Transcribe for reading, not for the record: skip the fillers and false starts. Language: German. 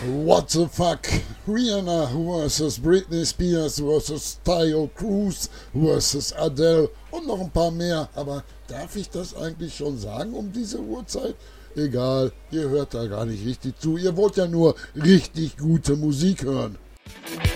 What the fuck? Rihanna vs. Britney Spears vs. Tayo Cruz vs. Adele und noch ein paar mehr. Aber darf ich das eigentlich schon sagen um diese Uhrzeit? Egal, ihr hört da gar nicht richtig zu. Ihr wollt ja nur richtig gute Musik hören.